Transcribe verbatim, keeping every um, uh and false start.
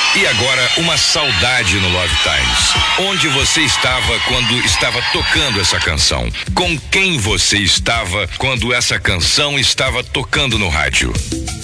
E agora, uma saudade no Love Times. Onde você estava quando estava tocando essa canção? Com quem você estava quando essa canção estava tocando no rádio?